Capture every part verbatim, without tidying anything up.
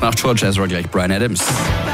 Nach George Ezra gleich Bryan Adams.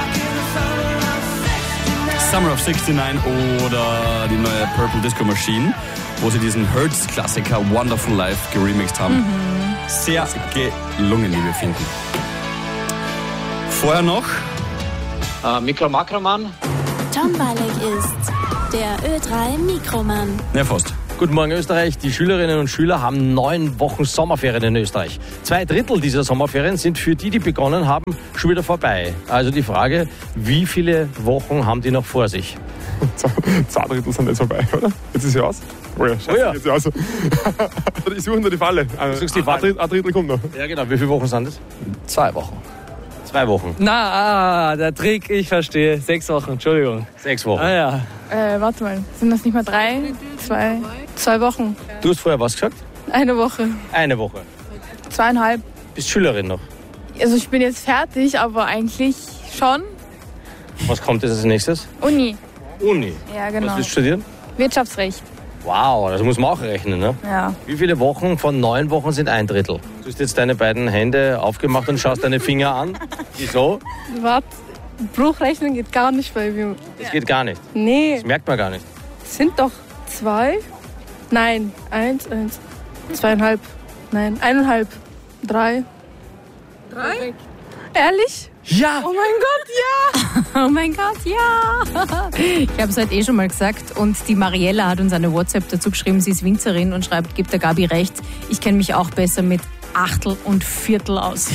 Summer of sixty-nine oder die neue Purple Disco Machine, wo sie diesen Hertz-Klassiker Wonderful Life geremixed haben. Mhm. Sehr gelungen, wie wir finden. Vorher noch Uh, Mikro Makroman. Tom Balek ist der Ö drei Mikroman. Ja, fast. Guten Morgen Österreich. Die Schülerinnen und Schüler haben neun Wochen Sommerferien in Österreich. Zwei Drittel dieser Sommerferien sind für die, die begonnen haben, schon wieder vorbei. Also die Frage, wie viele Wochen haben die noch vor sich? Zwei Drittel sind jetzt vorbei, oder? Jetzt ist sie aus. Oh ja, scheiße, Oh ja. jetzt ist sie aus. Ich suche nur die Falle. Ein, suchst die Falle. ein, Drittel, ein Drittel kommt noch. Ja genau, wie viele Wochen sind das? Zwei Wochen. Zwei Wochen. Na, ah, der Trick, ich verstehe. Sechs Wochen, Entschuldigung. Sechs Wochen. Ah ja. Äh, warte mal, sind das nicht mal drei? Zwei? Zwei Wochen. Du hast vorher was gesagt? Eine Woche. Eine Woche. Zweieinhalb. Bist Schülerin noch. Also ich bin jetzt fertig, aber eigentlich schon. Was kommt jetzt als nächstes? Uni. Uni. Ja, genau. Was willst du studieren? Wirtschaftsrecht. Wow, das muss man auch rechnen, ne? Ja. Wie viele Wochen von neun Wochen sind ein Drittel? Du hast jetzt deine beiden Hände aufgemacht und schaust deine Finger an. Wieso? Warte, Bruchrechnen geht gar nicht bei mir. Das geht gar nicht. Nee, Das merkt man gar nicht. sind doch zwei? Nein, eins, eins, zweieinhalb. Nein, eineinhalb, drei. Drei? Ehrlich? Ja! Oh mein Gott, ja! Oh mein Gott, ja! Ich habe es heute eh schon mal gesagt und die Mariella hat uns eine WhatsApp dazu geschrieben, sie ist Winzerin und schreibt, gibt der Gabi recht, ich kenne mich auch besser mit Achtel und Viertel aus.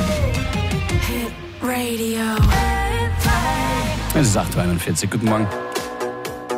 Radio. Es ist acht Uhr einundvierzig. Guten Morgen.